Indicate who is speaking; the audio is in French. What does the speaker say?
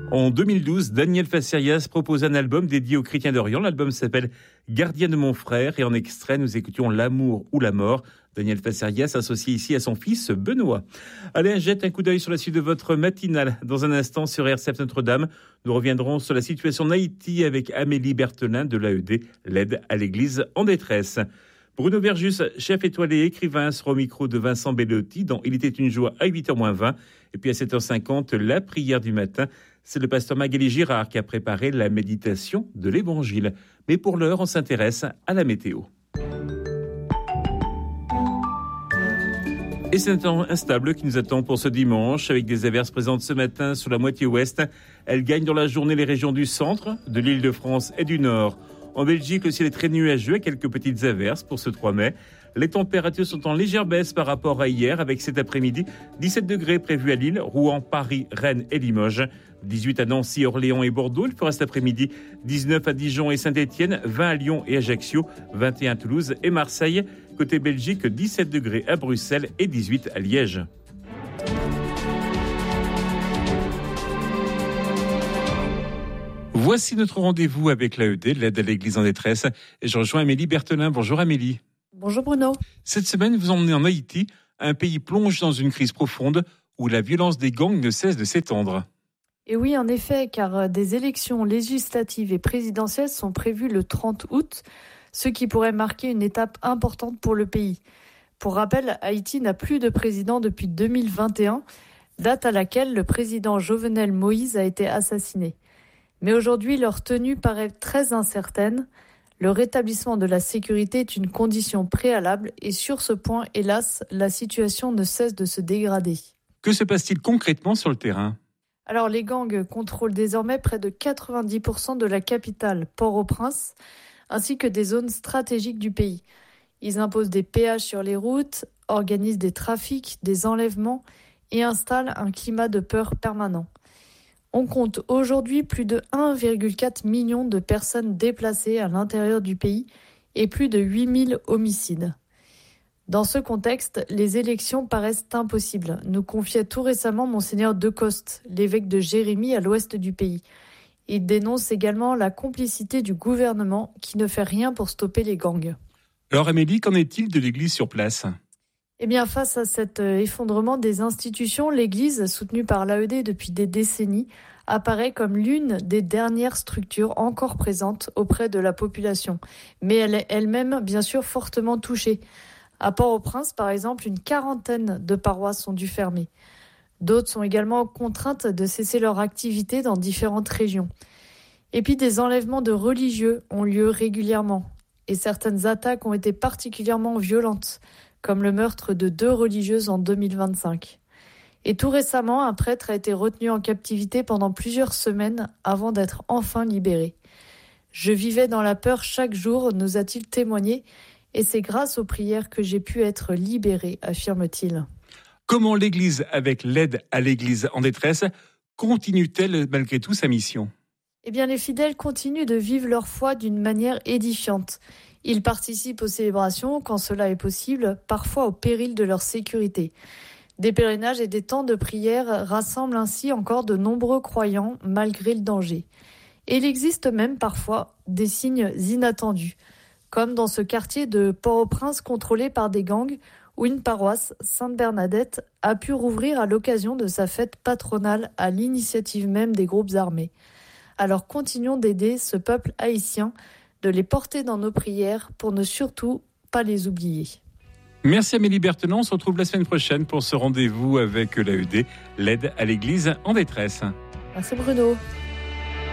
Speaker 1: En 2012, Daniel Facerias propose un album dédié aux chrétiens d'Orient. L'album s'appelle Gardien de mon frère et en extrait, nous écoutions L'amour ou la mort. Daniel Facerias associé ici à son fils Benoît. Allez, jette un coup d'œil sur la suite de votre matinale. Dans un instant sur RCF Notre-Dame, nous reviendrons sur la situation en Haïti avec Amélie Berthelin de l'AED, l'aide à l'Église en détresse. Bruno Verjus, chef étoilé et écrivain, sera au micro de Vincent Bellotti dans Il était une joie à 8h-20. Et puis à 7h50, la prière du matin. C'est le pasteur Magali Girard qui a préparé la méditation de l'Évangile. Mais pour l'heure, on s'intéresse à la météo. Et c'est un temps instable qui nous attend pour ce dimanche, avec des averses présentes ce matin sur la moitié ouest. Elles gagnent dans la journée les régions du centre, de l'Île-de-France et du Nord. En Belgique, le ciel est très nuageux, avec quelques petites averses pour ce 3 mai. Les températures sont en légère baisse par rapport à hier, avec cet après-midi 17 degrés prévus à Lille, Rouen, Paris, Rennes et Limoges. 18 à Nancy, Orléans et Bordeaux. Il fera cet après-midi 19 à Dijon et Saint-Étienne, 20 à Lyon et Ajaccio, 21 à Toulouse et Marseille. Côté Belgique, 17 degrés à Bruxelles et 18 à Liège. Voici notre rendez-vous avec l'AED, l'aide à l'Église en détresse. Et je rejoins Amélie Berthelin. Bonjour Amélie.
Speaker 2: Bonjour Bruno.
Speaker 1: Cette semaine, vous emmenez en Haïti. Un pays plonge dans une crise profonde où la violence des gangs ne cesse de s'étendre.
Speaker 2: Et oui, en effet, car des élections législatives et présidentielles sont prévues le 30 août, ce qui pourrait marquer une étape importante pour le pays. Pour rappel, Haïti n'a plus de président depuis 2021, date à laquelle le président Jovenel Moïse a été assassiné. Mais aujourd'hui, leur tenue paraît très incertaine. Le rétablissement de la sécurité est une condition préalable et sur ce point, hélas, la situation ne cesse de se dégrader.
Speaker 1: Que se passe-t-il concrètement sur le terrain ?
Speaker 2: Alors, les gangs contrôlent désormais près de 90% de la capitale, Port-au-Prince, ainsi que des zones stratégiques du pays. Ils imposent des péages sur les routes, organisent des trafics, des enlèvements et installent un climat de peur permanent. On compte aujourd'hui plus de 1,4 million de personnes déplacées à l'intérieur du pays et plus de 8000 homicides. Dans ce contexte, les élections paraissent impossibles, nous confiait tout récemment Monseigneur Decoste, l'évêque de Jérémie à l'ouest du pays. Il dénonce également la complicité du gouvernement qui ne fait rien pour stopper les gangs.
Speaker 1: Alors Amélie, qu'en est-il de l'Église sur place ?
Speaker 2: Eh bien, face à cet effondrement des institutions, l'Église, soutenue par l'AED depuis des décennies, apparaît comme l'une des dernières structures encore présentes auprès de la population. Mais elle est elle-même, bien sûr, fortement touchée. À Port-au-Prince, par exemple, une quarantaine de paroisses sont dues fermer. D'autres sont également contraintes de cesser leur activité dans différentes régions. Et puis, des enlèvements de religieux ont lieu régulièrement. Et certaines attaques ont été particulièrement violentes, comme le meurtre de 2 religieuses en 2025. Et tout récemment, un prêtre a été retenu en captivité pendant plusieurs semaines avant d'être enfin libéré. « Je vivais dans la peur chaque jour », nous a-t-il témoigné, et c'est grâce aux prières que j'ai pu être libéré, affirme-t-il.
Speaker 1: Comment l'Église, avec l'aide à l'Église en détresse, continue-t-elle malgré tout sa mission ?
Speaker 2: Eh bien, les fidèles continuent de vivre leur foi d'une manière édifiante. Ils participent aux célébrations quand cela est possible, parfois au péril de leur sécurité. Des pèlerinages et des temps de prière rassemblent ainsi encore de nombreux croyants malgré le danger. Et il existe même parfois des signes inattendus, comme dans ce quartier de Port-au-Prince contrôlé par des gangs où une paroisse, Sainte-Bernadette, a pu rouvrir à l'occasion de sa fête patronale à l'initiative même des groupes armés. Alors continuons d'aider ce peuple haïtien, de les porter dans nos prières pour ne surtout pas les oublier.
Speaker 1: Merci Amélie Berthelin, on se retrouve la semaine prochaine pour ce rendez-vous avec l'AED, l'aide à l'Église en détresse.
Speaker 2: Merci Bruno.